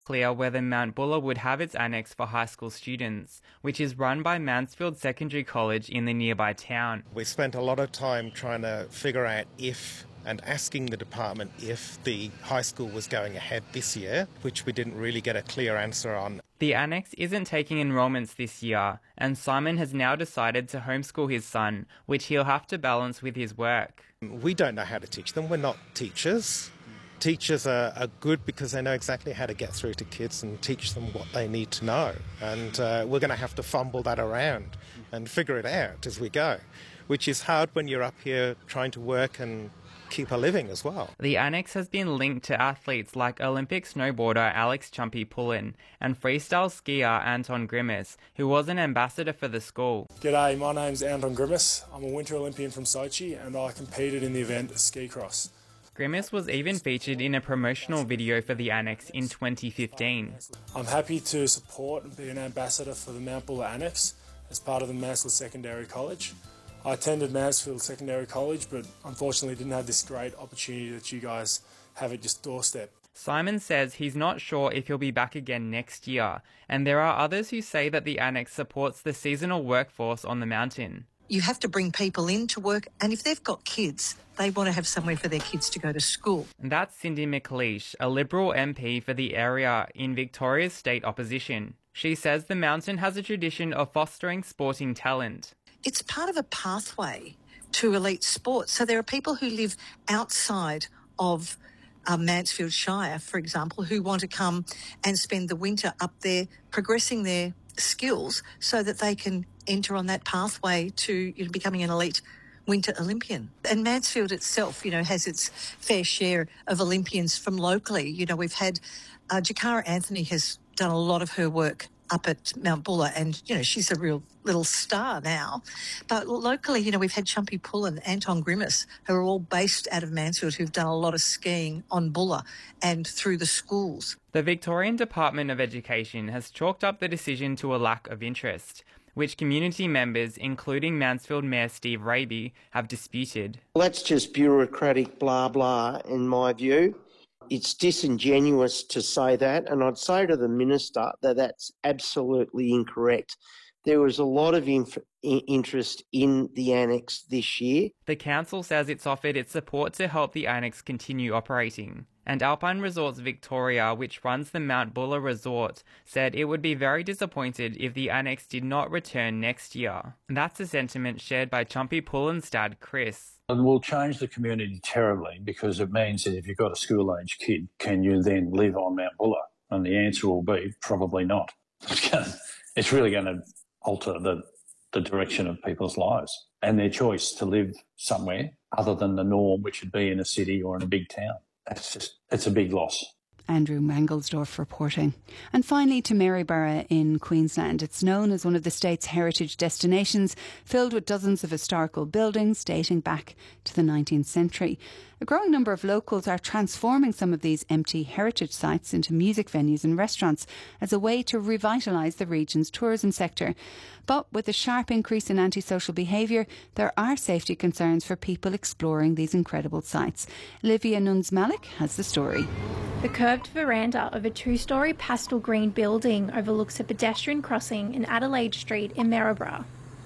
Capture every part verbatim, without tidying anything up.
Clear whether Mount Buller would have its annex for high school students, which is run by Mansfield Secondary College in the nearby town. We spent a lot of time trying to figure out if and asking the department if the high school was going ahead this year, which we didn't really get a clear answer on. The annex isn't taking enrolments this year, and Simon has now decided to homeschool his son, which he'll have to balance with his work. We don't know how to teach them. We're not teachers. Teachers are, are good because they know exactly how to get through to kids and teach them what they need to know. And uh, we're going to have to fumble that around and figure it out as we go, which is hard when you're up here trying to work and keep a living as well. The annex has been linked to athletes like Olympic snowboarder Alex Chumpy Pullen and freestyle skier Anton Grimace, who was an ambassador for the school. G'day, my name's Anton Grimace. I'm a Winter Olympian from Sochi and I competed in the event ski cross. Grimace was even featured in a promotional video for the annex in twenty fifteen. I'm happy to support and be an ambassador for the Mount Buller Annex as part of the Mansfield Secondary College. I attended Mansfield Secondary College, but unfortunately didn't have this great opportunity that you guys have at your doorstep. Simon says he's not sure if he'll be back again next year, and there are others who say that the annex supports the seasonal workforce on the mountain. You have to bring people in to work, and if they've got kids, they want to have somewhere for their kids to go to school. And that's Cindy McLeish, a Liberal M P for the area in Victoria's state opposition. She says the mountain has a tradition of fostering sporting talent. It's part of a pathway to elite sports. So there are people who live outside of uh, Mansfield Shire, for example, who want to come and spend the winter up there progressing their skills so that they can enter on that pathway to, you know, becoming an elite Winter Olympian. And Mansfield itself, you know, has its fair share of Olympians from locally. You know, we've had uh, Jakara Anthony has done a lot of her work up at Mount Buller, and, you know, she's a real little star now. But locally, you know, we've had Chumpy Pullen, Anton Grimace, who are all based out of Mansfield, who've done a lot of skiing on Buller and through the schools. The Victorian Department of Education has chalked up the decision to a lack of interest, which community members, including Mansfield Mayor Steve Raby, have disputed. Well, that's just bureaucratic blah blah, in my view. It's disingenuous to say that, and I'd say to the Minister that that's absolutely incorrect. There was a lot of inf- interest in the annex this year. The council says it's offered its support to help the annex continue operating. And Alpine Resorts Victoria, which runs the Mount Buller Resort, said it would be very disappointed if the annex did not return next year. And that's a sentiment shared by Chumpy Pullen's dad, Chris. It will change the community terribly because it means that if you've got a school-age kid, can you then live on Mount Buller? And the answer will be probably not. It's, gonna, it's really going to alter the, the direction of people's lives and their choice to live somewhere other than the norm, which would be in a city or in a big town. It's just, it's a big loss. Andrew Mangelsdorf reporting. And finally to Maryborough in Queensland. It's known as one of the state's heritage destinations, filled with dozens of historical buildings dating back to the nineteenth century. A growing number of locals are transforming some of these empty heritage sites into music venues and restaurants as a way to revitalise the region's tourism sector. But with a sharp increase in antisocial behaviour, there are safety concerns for people exploring these incredible sites. Olivia Nuns-Malik has the story. The curved veranda of a two-storey pastel green building overlooks a pedestrian crossing in Adelaide Street in Maryborough.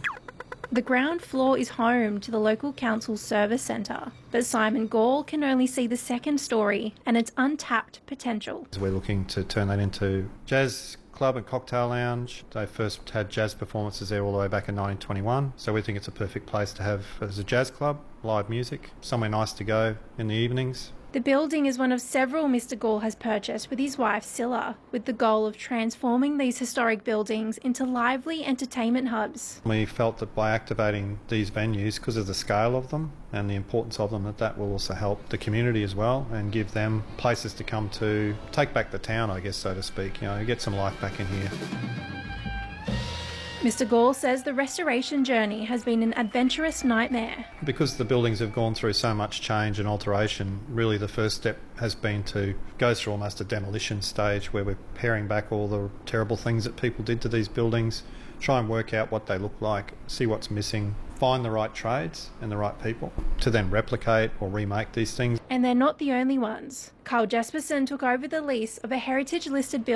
The ground floor is home to the local council's service centre, but Simon Gall can only see the second storey and its untapped potential. We're looking to turn that into jazz club and cocktail lounge. They first had jazz performances there all the way back in nineteen twenty-one, so we think it's a perfect place to have as a jazz club, live music, somewhere nice to go in the evenings. The building is one of several Mister Gall has purchased with his wife Scylla, with the goal of transforming these historic buildings into lively entertainment hubs. We felt that by activating these venues, because of the scale of them and the importance of them, that that will also help the community as well and give them places to come to, take back the town, I guess, so to speak, you know, get some life back in here. Mister Gall says the restoration journey has been an adventurous nightmare. Because the buildings have gone through so much change and alteration, really the first step has been to go through almost a demolition stage where we're paring back all the terrible things that people did to these buildings, try and work out what they look like, see what's missing, find the right trades and the right people to then replicate or remake these things. And they're not the only ones. Carl Jesperson took over the lease of a heritage listed building